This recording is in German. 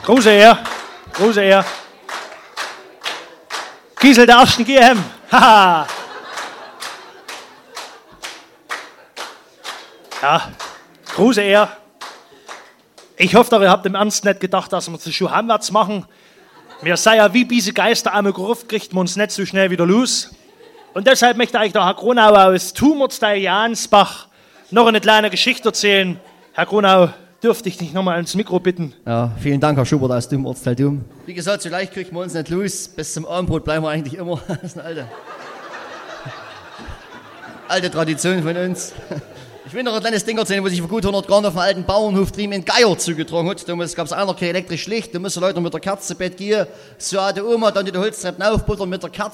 Große Ehre. Große Ehre. Giesel der ersten GM. Haha. Ja, große Ehre. Ich hoffe doch, ihr habt im Ernst nicht gedacht, dass wir das schon heimwärts machen. Wir seien ja wie diese Geister am Gruft, kriegt man uns nicht so schnell wieder los. Und deshalb möchte ich der Herr Gronau aus Tumortsteil Jansbach noch eine kleine Geschichte erzählen. Herr Gronau, dürfte ich dich nochmal ans Mikro bitten? Ja, vielen Dank, Herr Schubert aus Tumortsteil Dum. Wie gesagt, so leicht kriegen wir uns nicht los. Bis zum Abendbrot bleiben wir eigentlich immer. Das ist eine alte Tradition von uns. Ich will noch ein kleines Ding erzählen, wo sich vor gut 100 Jahren auf dem alten Bauernhof drüben in Geier zugetragen hat. Damals gab es einer kein elektrisch Licht, da mussten Leute mit der Kerze ins Bett gehen. So hat die Oma dann die Holztreppen aufbuttern mit der Kerze.